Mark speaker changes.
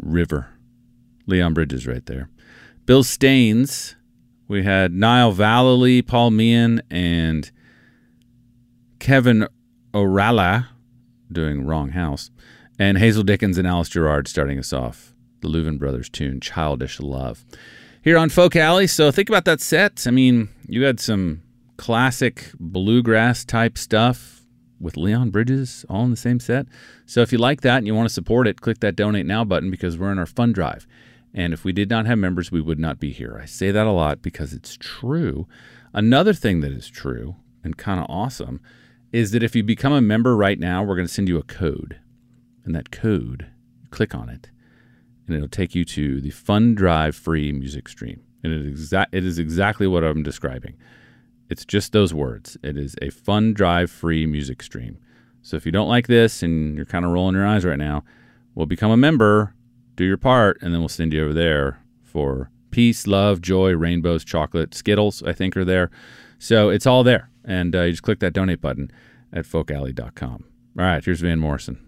Speaker 1: River. Leon Bridges right there. Bill Staines. We had Niall Vallely, Paul Meehan, and Kevin O'Ralla doing Wrong House. And Hazel Dickens and Alice Gerrard starting us off. The Louvin Brothers tune, Childish Love. Here on Folk Alley, so think about that set. I mean, you had some classic bluegrass type stuff with Leon Bridges all in the same set. So if you like that and you want to support it, click that Donate Now button because we're in our fund drive. And if we did not have members, we would not be here. I say that a lot because it's true. Another thing that is true and kind of awesome is that if you become a member right now, we're going to send you a code. And that code, click on it, and it'll take you to the Fund Drive free music stream. And it is exactly what I'm describing. It's just those words. It is a Fund Drive free music stream. So if you don't like this and you're kind of rolling your eyes right now, well, become a member, do your part, and then we'll send you over there for peace, love, joy, rainbows, chocolate, Skittles, I think are there. So it's all there. And you just click that donate button at folkalley.com. All right, here's Van Morrison.